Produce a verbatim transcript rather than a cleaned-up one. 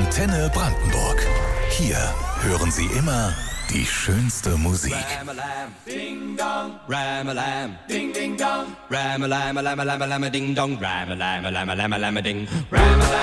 Antenne Brandenburg. Hier hören Sie immer die schönste Musik. Ram-a-lam, ding dong, ram-a-lam, ding ding dong, ram-a-lam, lam-a-lam, lam-a-ding dong, ram-a-lam, lam-a-lam, lam-a-ding, ram-a-lam.